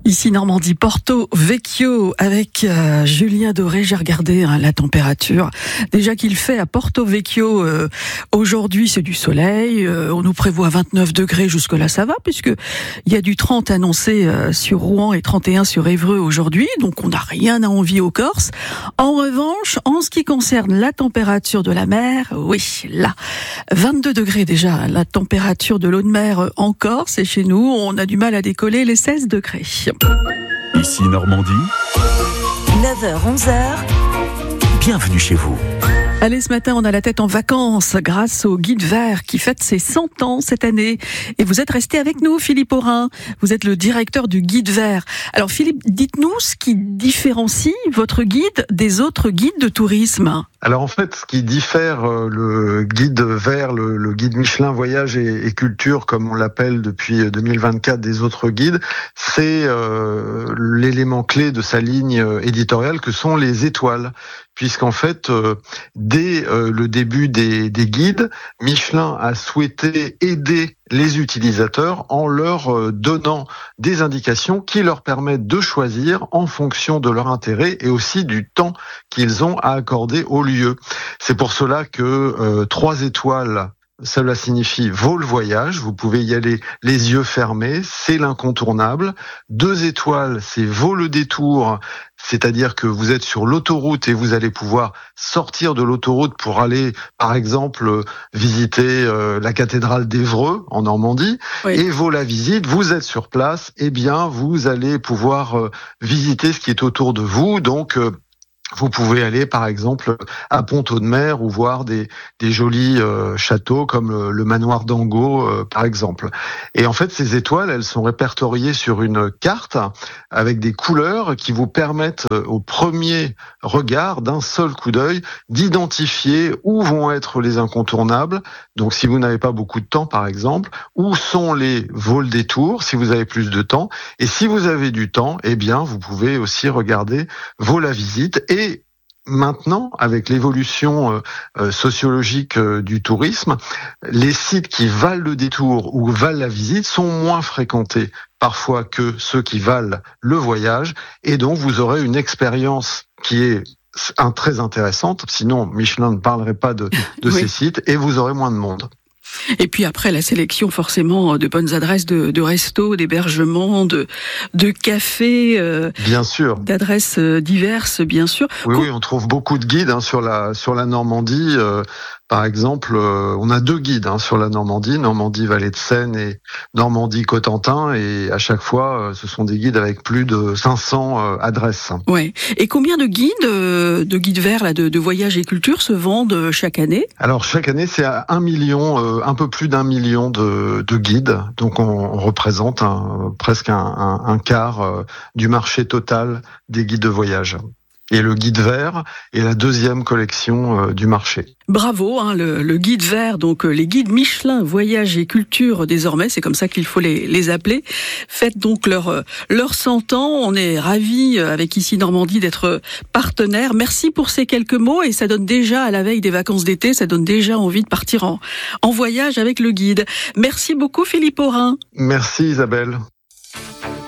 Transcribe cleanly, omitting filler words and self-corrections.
Ici Normandie, Porto Vecchio avec Julien Doré. J'ai regardé la température. Déjà qu'il fait à Porto Vecchio aujourd'hui, c'est du soleil. On nous prévoit 29 degrés, jusque-là ça va, puisque il y a du 30 annoncé sur Rouen et 31 sur Évreux aujourd'hui. Donc on n'a rien à envier aux Corses. En revanche, en ce qui concerne la température de la mer, oui, là, 22 degrés déjà, la température de l'eau de mer en Corse. Et chez nous, on a du mal à décoller les 16 degrés. Ici Normandie, 9h-11h, bienvenue chez vous. Allez, ce matin, on a la tête en vacances grâce au Guide Vert qui fête ses 100 ans cette année. Et vous êtes resté avec nous, Philippe Aurin. Vous êtes le directeur du Guide Vert. Alors Philippe, dites-nous ce qui différencie votre guide des autres guides de tourisme. Alors en fait, ce qui diffère le guide vert, le guide Michelin Voyage et Culture, comme on l'appelle depuis 2024 des autres guides, c'est l'élément clé de sa ligne éditoriale que sont les étoiles. Puisqu'en fait, dès le début des guides, Michelin a souhaité aider les utilisateurs en leur donnant des indications qui leur permettent de choisir en fonction de leur intérêt et aussi du temps qu'ils ont à accorder au lieu. C'est pour cela que 3 étoiles, cela signifie vaut le voyage, vous pouvez y aller les yeux fermés, c'est l'incontournable. 2 étoiles, c'est vaut le détour, c'est-à-dire que vous êtes sur l'autoroute et vous allez pouvoir sortir de l'autoroute pour aller, par exemple, visiter la cathédrale d'Évreux en Normandie. Oui. Et vaut la visite, vous êtes sur place, eh bien vous allez pouvoir visiter ce qui est autour de vous, donc vous pouvez aller, par exemple, à Pont-Audemer ou voir des jolis châteaux comme le manoir d'Angot, par exemple. Et en fait, ces étoiles, elles sont répertoriées sur une carte avec des couleurs qui vous permettent, au premier regard, d'un seul coup d'œil, d'identifier où vont être les incontournables. Donc, si vous n'avez pas beaucoup de temps, par exemple, où sont les vols détours, si vous avez plus de temps. Et si vous avez du temps, eh bien, vous pouvez aussi regarder vos la visite. Et maintenant, avec l'évolution sociologique du tourisme, les sites qui valent le détour ou valent la visite sont moins fréquentés parfois que ceux qui valent le voyage. Et donc, vous aurez une expérience qui est très intéressante. Sinon, Michelin ne parlerait pas de oui. Ces sites et vous aurez moins de monde. Et puis après, la sélection forcément de bonnes adresses de restos, d'hébergements, de cafés, bien sûr, d'adresses diverses, bien sûr. Oui, on trouve beaucoup de guides sur la Normandie. Par exemple, on a 2 guides sur la Normandie, Normandie-Vallée de Seine et Normandie-Cotentin, et à chaque fois, ce sont des guides avec plus de 500 adresses. Ouais. Et combien de guides verts là, de voyage et culture se vendent chaque année ? Alors chaque année, c'est à 1 million, un peu plus d'1 million de guides. Donc on représente presque un quart du marché total des guides de voyage. Et le guide vert est la 2e collection du marché. Bravo, le guide vert, donc les guides Michelin Voyage et Culture désormais, c'est comme ça qu'il faut les appeler. Faites donc leur 100 ans. On est ravis avec Ici Normandie d'être partenaire. Merci pour ces quelques mots, et ça donne déjà, à la veille des vacances d'été, ça donne déjà envie de partir en voyage avec le guide. Merci beaucoup Philippe Aurin. Merci Isabelle.